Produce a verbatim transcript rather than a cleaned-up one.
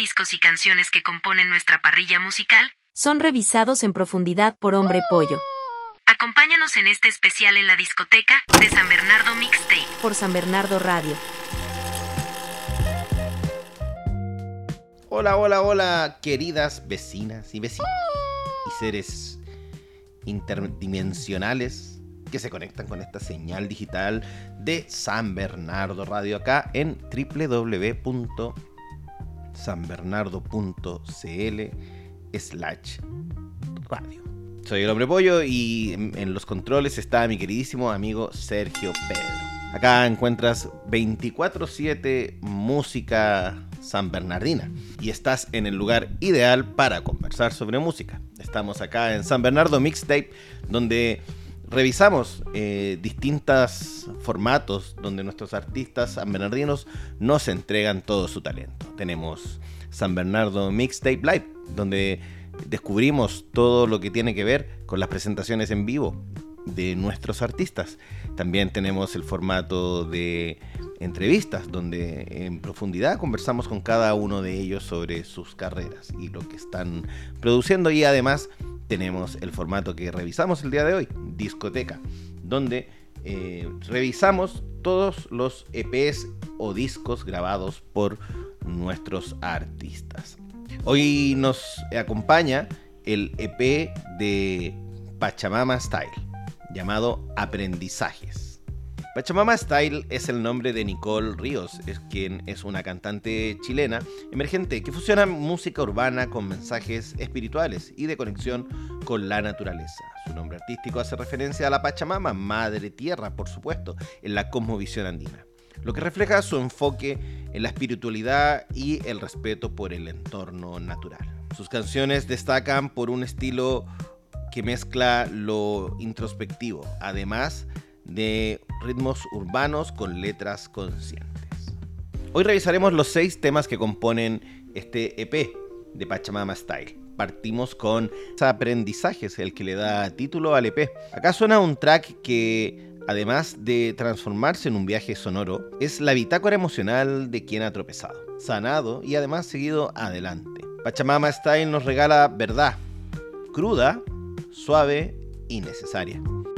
discos y canciones que componen nuestra parrilla musical son revisados en profundidad por Hombre Pollo. Acompáñanos en este especial en la discoteca de San Bernardo Mixtape por San Bernardo Radio. Hola, hola, hola, queridas vecinas y vecinos y seres interdimensionales que se conectan con esta señal digital de San Bernardo Radio acá en doble u doble u doble u punto san bernardo punto c l slash radio. Soy el Hombre Pollo y en los controles está mi queridísimo amigo Sergio Pedro. Acá encuentras veinticuatro siete música sanbernardina y estás en el lugar ideal para conversar sobre música. Estamos acá en San Bernardo Mixtape, donde revisamos eh, distintos formatos donde nuestros artistas sanbernardinos nos entregan todo su talento. Tenemos San Bernardo Mixtape Live, donde descubrimos todo lo que tiene que ver con las presentaciones en vivo de nuestros artistas. También tenemos el formato de entrevistas, donde en profundidad conversamos con cada uno de ellos sobre sus carreras y lo que están produciendo. Y además tenemos el formato que revisamos el día de hoy, discoteca, donde eh, revisamos todos los E Pes o discos grabados por nuestros artistas. Hoy nos acompaña el E Pe de Pachamama Style, llamado Aprendizajes. Pachamama Style es el nombre de Nicole Ríos, es quien es una cantante chilena emergente que fusiona música urbana con mensajes espirituales y de conexión con la naturaleza. Su nombre artístico hace referencia a la Pachamama, madre tierra, por supuesto, en la cosmovisión andina, lo que refleja su enfoque en la espiritualidad y el respeto por el entorno natural. Sus canciones destacan por un estilo que mezcla lo introspectivo, además de ritmos urbanos con letras conscientes. Hoy revisaremos los seis temas que componen este E Pe de Pachamama Style. Partimos con Aprendizajes, el que le da título al E Pe. Acá suena un track que, además de transformarse en un viaje sonoro, es la bitácora emocional de quien ha tropezado, sanado y además seguido adelante. Pachamama Style nos regala verdad, cruda, suave y necesaria.